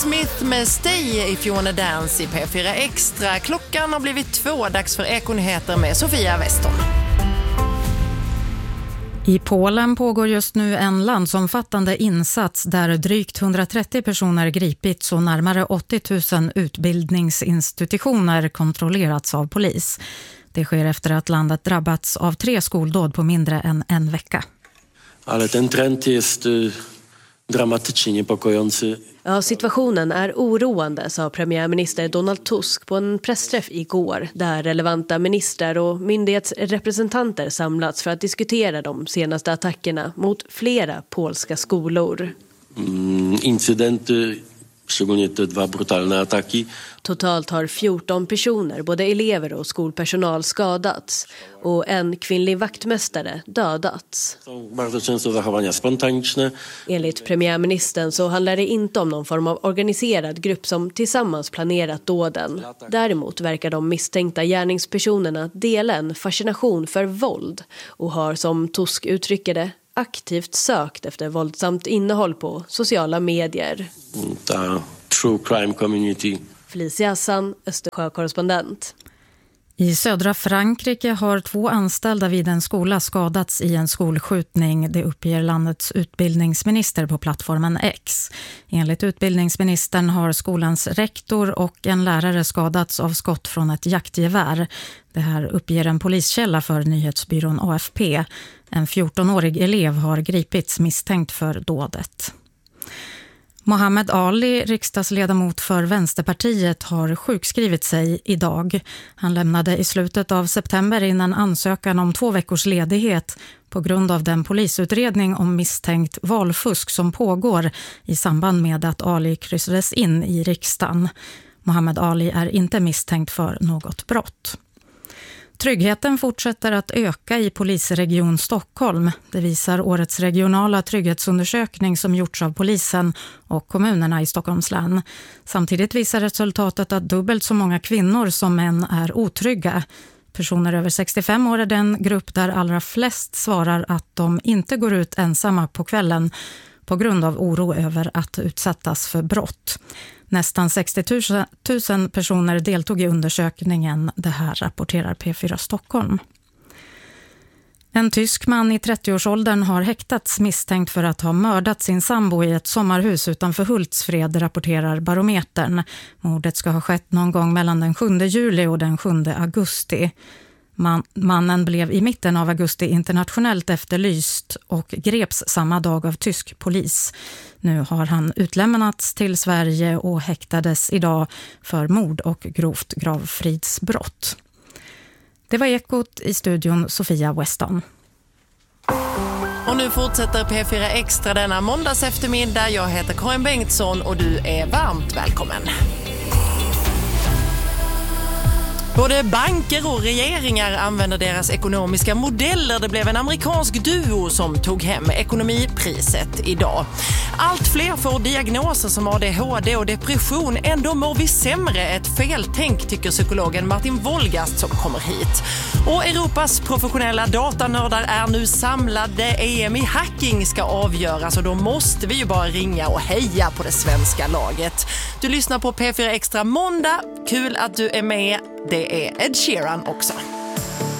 Smith med Stay If You Wanna Dance i P4 Extra. Klockan har blivit 2, dags för Ekonyheter med Sofia Weston. I Polen pågår just nu en landsomfattande insats där drygt 130 personer gripits och närmare 80 000 utbildningsinstitutioner kontrollerats av polis. Det sker efter att landet drabbats av 3 skoldåd på mindre än en vecka. Ale ten trend jest dramatycznie niepokojący. Ja, situationen är oroande, sa premiärminister Donald Tusk på en pressträff igår där relevanta ministrar och myndighetsrepresentanter samlats för att diskutera de senaste attackerna mot flera polska skolor. Incydenty, szczególnie te 2 brutalne ataki. Totalt har 14 personer, både elever och skolpersonal, skadats och en kvinnlig vaktmästare dödats. Bardzo często zachowania spontaniczne. Enligt premiärministern så handlar det inte om någon form av organiserad grupp som tillsammans planerat dåden. Däremot verkar de misstänkta gärningspersonerna dela en fascination för våld och har, som Tusk uttrycker det, aktivt sökt efter våldsamt innehåll på sociala medier. Ta true crime community. Felicia Hassan, Östersjö-korrespondent. I södra Frankrike har 2 anställda vid en skola skadats i en skolskjutning. Det uppger landets utbildningsminister på plattformen X. Enligt utbildningsministern har skolans rektor och en lärare skadats av skott från ett jaktgevär. Det här uppger en poliskälla för nyhetsbyrån AFP. En 14-årig elev har gripits misstänkt för dådet. Mohammed Ali, riksdagsledamot för Vänsterpartiet, har sjukskrivit sig idag. Han lämnade i slutet av september in en ansökan om 2 veckors ledighet på grund av den polisutredning om misstänkt valfusk som pågår i samband med att Ali kryssades in i riksdagen. Mohammed Ali är inte misstänkt för något brott. Tryggheten fortsätter att öka i polisregion Stockholm. Det visar årets regionala trygghetsundersökning som gjorts av polisen och kommunerna i Stockholms län. Samtidigt visar resultatet att dubbelt så många kvinnor som män är otrygga. Personer över 65 år är den grupp där allra flest svarar att de inte går ut ensamma på kvällen på grund av oro över att utsättas för brott. Nästan 60 000 personer deltog i undersökningen. Det här rapporterar P4 Stockholm. En tysk man i 30-årsåldern har häktats misstänkt för att ha mördat sin sambo i ett sommarhus utanför Hultsfred, rapporterar Barometern. Mordet ska ha skett någon gång mellan den 7 juli och den 7 augusti. Mannen blev i mitten av augusti internationellt efterlyst och greps samma dag av tysk polis. Nu har han utlämnats till Sverige och häktades idag för mord och grovt gravfridsbrott. Det var Ekot, i studion Sofia Weston. Och nu fortsätter P4 Extra denna måndags eftermiddag. Jag heter Karin Bengtsson och du är varmt välkommen. Både banker och regeringar använder deras ekonomiska modeller. Det blev en amerikansk duo som tog hem ekonomipriset idag. Allt fler får diagnoser som ADHD och depression. Ändå mår vi sämre. Ett feltänk, tycker psykologen Martin Wolgast som kommer hit. Och Europas professionella datanördar är nu samlade. EM i hacking ska avgöras och då måste vi ju bara ringa och heja på det svenska laget. Du lyssnar på P4 Extra måndag. Kul att du är med. Det är Ed Sheeran också.